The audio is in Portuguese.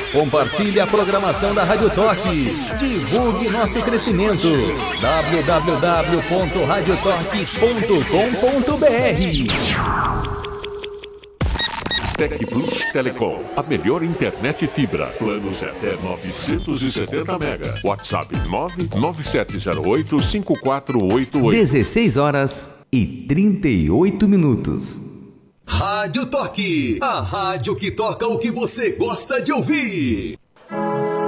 Compartilhe a programação da Rádio Toque. Divulgue nosso crescimento. www.radiotoque.com.br. Tec Plus Telecom, a melhor internet fibra. Planos até 970 mega. WhatsApp 997085488. 16h38. Rádio Toque, a rádio que toca o que você gosta de ouvir.